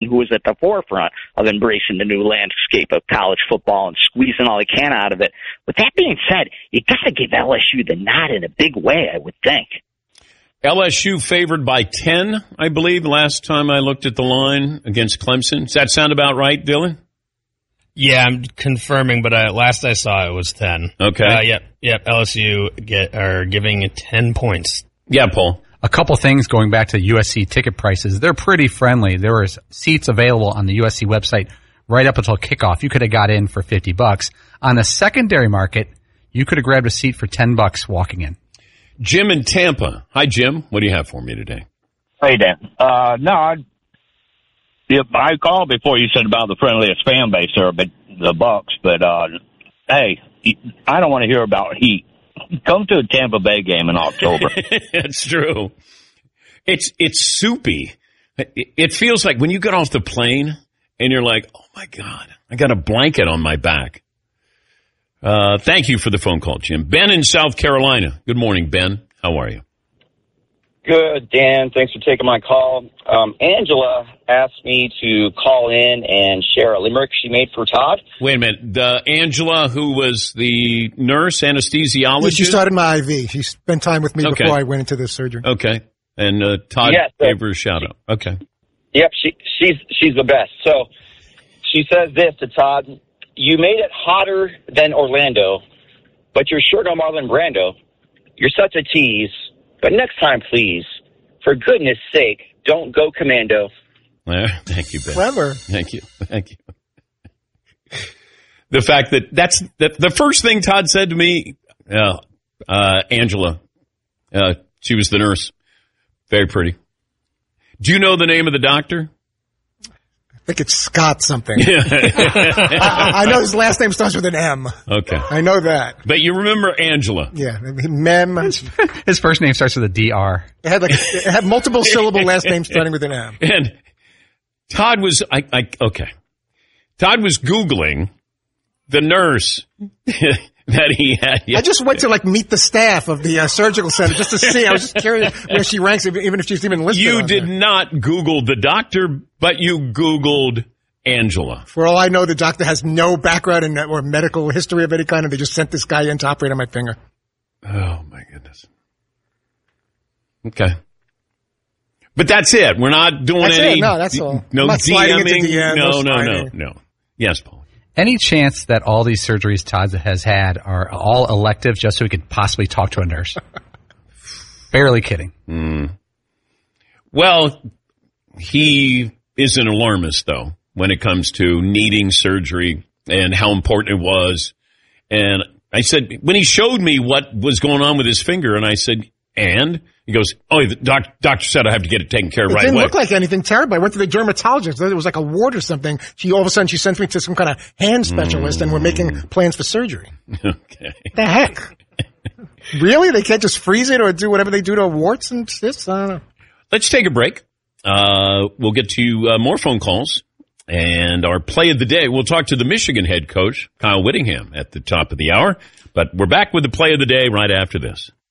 who was at the forefront of embracing the new landscape of college football and squeezing all he can out of it. With that being said, you got to give LSU the nod in a big way, I would think. LSU favored by 10, I believe, last time I looked at the line against Clemson. Does that sound about right, Dylan? Yeah, I'm confirming, but last I saw it was 10. Okay. Yep. LSU are giving 10 points. Yeah, Paul. A couple things going back to USC ticket prices. They're pretty friendly. There was seats available on the USC website right up until kickoff. You could have got in for $50. On the secondary market, you could have grabbed a seat for $10 walking in. Jim in Tampa. Hi, Jim. What do you have for me today? Hey, Dan. I called before you said about the friendliest fan base there, but the Bucks. But hey, I don't want to hear about heat. Come to a Tampa Bay game in October. It's true. It's soupy. It feels like when you get off the plane and you're like, oh my God, I got a blanket on my back. Thank you for the phone call, Jim. Ben in South Carolina. Good morning, Ben. How are you? Good, Dan. Thanks for taking my call. Angela asked me to call in and share a limerick she made for Todd. Wait a minute. Angela, who was the nurse, anesthesiologist? Yeah, she started my IV. She spent time with me before I went into the surgery. Okay. And Todd gave her a shout-out. Okay. Yep, she's the best. So she says this to Todd: "You made it hotter than Orlando, but you're sure no Marlon Brando. You're such a tease. But next time, please, for goodness sake, don't go commando." Thank you, Ben. Clever. Thank you. The fact that's the first thing Todd said to me, Angela, she was the nurse. Very pretty. Do you know the name of the doctor? I think it's Scott something. I know his last name starts with an M. Okay. I know that. But you remember Angela. Yeah. Mem. His first name starts with a DR. It had multiple syllable last names starting with an M. And Todd was, Todd was Googling the nurse that he had. I just went to meet the staff of the surgical center just to see. I was just curious where she ranks, even if she's even listed. You did not Google the doctor, but you Googled Angela. For all I know, the doctor has no background or medical history of any kind, and they just sent this guy in to operate on my finger. Oh, my goodness. Okay. But that's it. We're not doing any. No, that's all. No DMing. No. Yes, Paul. Any chance that all these surgeries Todd has had are all elective just so he could possibly talk to a nurse? Barely kidding. Well, he is an alarmist, though, when it comes to needing surgery and how important it was. And I said, when he showed me what was going on with his finger, and I said, and? He goes, the doctor said I have to get it taken care of right away. It didn't look like anything terrible. I went to the dermatologist. It was like a wart or something. All of a sudden, she sent me to some kind of hand specialist, and we're making plans for surgery. Okay. The heck? Really? They can't just freeze it or do whatever they do to warts and cysts? I don't know. Let's take a break. We'll get to more phone calls and our play of the day. We'll talk to the Michigan head coach, Kyle Whittingham, at the top of the hour. But we're back with the play of the day right after this.